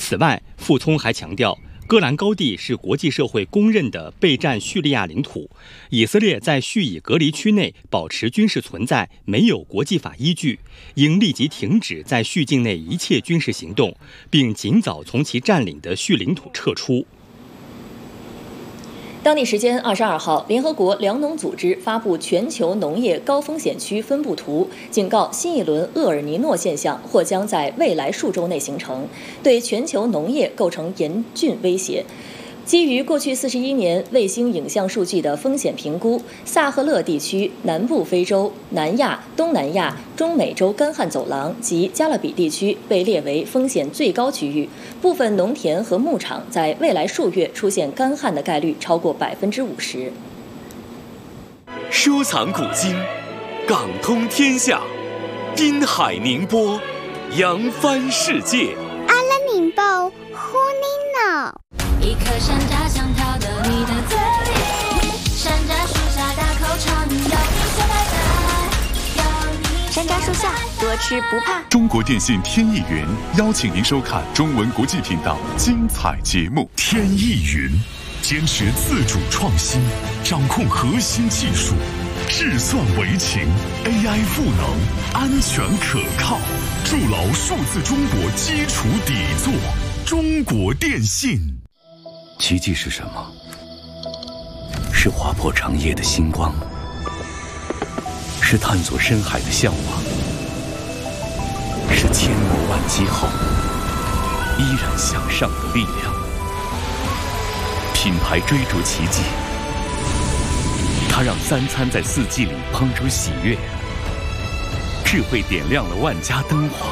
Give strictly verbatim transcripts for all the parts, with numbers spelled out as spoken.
此外，傅聪还强调，戈兰高地是国际社会公认的备战叙利亚领土，以色列在叙以隔离区内保持军事存在没有国际法依据，应立即停止在叙境内一切军事行动，并尽早从其占领的叙领土撤出。 当地时间二十二号，联合国粮农组织发布全球农业高风险区分布图，警告新一轮厄尔尼诺现象或将在未来数周内形成，对全球农业构成严峻威胁。基于过去四十一年卫星影像数据的风险评估，萨赫勒地区、南部非洲、南亚、东南亚、中美洲干旱走廊及加勒比地区被列为风险最高区域。部分农田和牧场在未来数月出现干旱的概率超过百分之五十。 收藏古今，港通天下，滨海宁波，扬帆世界。 阿拉宁波，呼尼诺。一颗山楂想跳到你的嘴里，山楂树下大口唱，有你最爱的，有你。山楂树下多吃不怕。 中国电信天翼云邀请您收看中文国际频道精彩节目。天翼云坚持自主创新，掌控核心技术，智算为情 ，A I 赋能，安全可靠，筑牢数字中国基础底座。中国电信。 奇迹是什么？是划破长夜的星光，是探索深海的向往，是千磨万击后依然向上的力量。品牌追逐奇迹，它让三餐在四季里烹出喜悦，智慧点亮了万家灯火，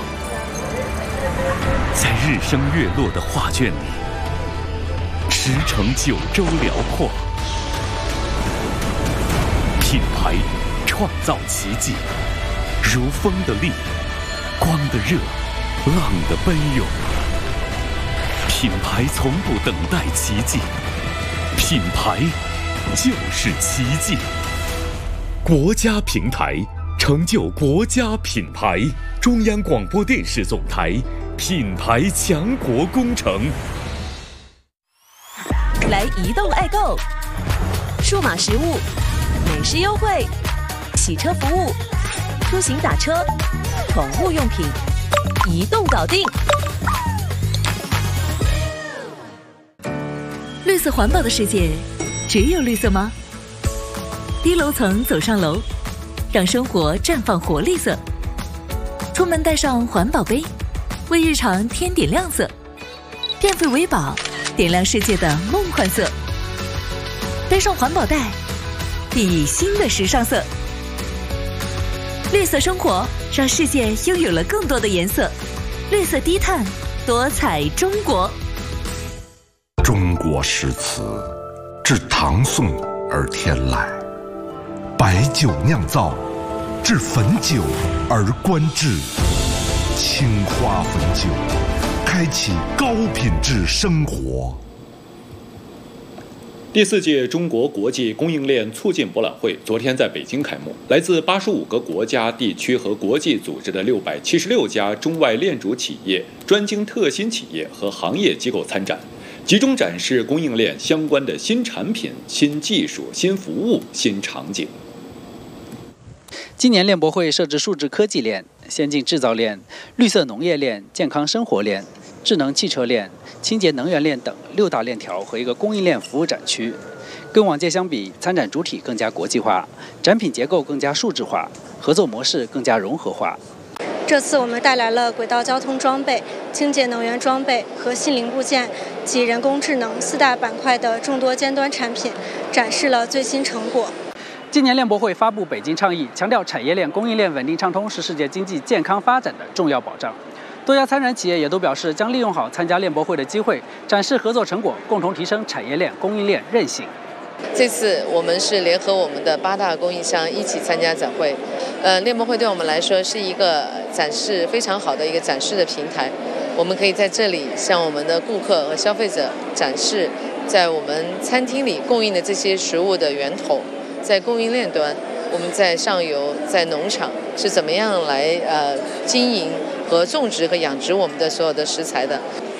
在日升月落的画卷里驰骋九州辽阔。品牌创造奇迹，如风的力，光的热，浪的奔涌。品牌从不等待奇迹，品牌就是奇迹。国家平台成就国家品牌，中央广播电视总台品牌强国工程。 来移动爱购，数码实物、美食优惠、洗车服务、出行打车、宠物用品，移动搞定。绿色环保的世界，只有绿色吗？低楼层走上楼，让生活绽放活力色。出门带上环保杯，为日常添点亮色。变废为宝，点亮世界的梦幻色。背上环保袋，熠熠新的时尚色。绿色生活，让世界拥有了更多的颜色。绿色低碳，多彩中国。 中国诗词，自唐宋而天来，白酒酿造，至汾酒而观致。青花汾酒，开启高品质生活。 第四届中国国际供应链促进博览会昨天在北京开幕，来自八十五个国家、地区和国际组织的六百七十六家中外链主企业、专精特新企业和行业机构参展，集中展示供应链相关的新产品、新技术、新服务、新场景。 今年链博会设置数字科技链、先进制造链、绿色农业链、健康生活链、智能汽车链、清洁能源链等六大链条和一个供应链服务展区。跟往届相比，参展主体更加国际化，展品结构更加数字化，合作模式更加融合化。 这次我们带来了轨道交通装备、清洁能源装备、核心零部件及人工智能四大板块的众多尖端产品，展示了最新成果。 今年链博会发布北京倡议，强调产业链、供应链稳定畅通是世界经济健康发展的重要保障。多家参展企业也都表示，将利用好参加链博会的机会，展示合作成果，共同提升产业链、供应链韧性。 这次我们是联合我们的八大供应商一起参加展会，呃，链博会对我们来说是一个展示非常好的一个展示的平台。我们可以在这里向我们的顾客和消费者展示，在我们餐厅里供应的这些食物的源头。在供应链端，我们在上游、在农场是怎么样来呃经营和种植和养殖我们的所有的食材的？